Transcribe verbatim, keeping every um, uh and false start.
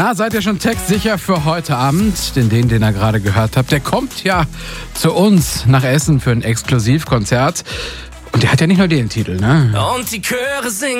Na, seid ihr schon textsicher für heute Abend? Denn den, den ihr gerade gehört habt, der kommt ja zu uns nach Essen für ein Exklusivkonzert. Und der hat ja nicht nur den Titel, ne? Und die Chöre singen.